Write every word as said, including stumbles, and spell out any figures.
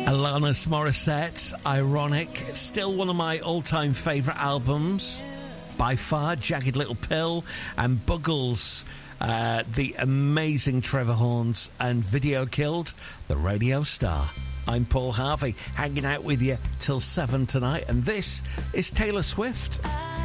Alanis Morissette, Ironic, still one of my all-time favourite albums, by far. Jagged Little Pill, and Buggles, uh, the amazing Trevor Horns, and Video Killed, the radio star. I'm Paul Harvey, hanging out with you till seven tonight, and this is Taylor Swift.